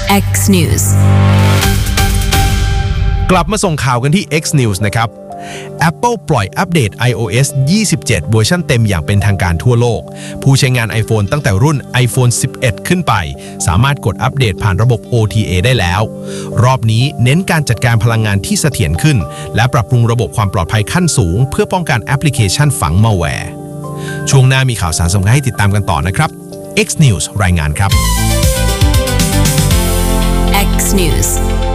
X News กลับมาส่งข่าวกันที่ X News นะครับ Apple ปล่อยอัปเดต iOS 27 เวอร์ชันเต็มอย่างเป็นทางการทั่วโลก ผู้ใช้งาน iPhone ตั้งแต่รุ่น iPhone 11 ขึ้นไปสามารถกดอัปเดตผ่านระบบ OTA ได้แล้ว รอบนี้เน้นการจัดการพลังงานที่เสถียรขึ้นและปรับปรุงระบบความปลอดภัยขั้นสูงเพื่อป้องกันแอปพลิเคชันฝังมัลแวร์ช่วงหน้ามีข่าวสารสำคัญให้ติดตามกันต่อนะครับ X News รายงานครับ X News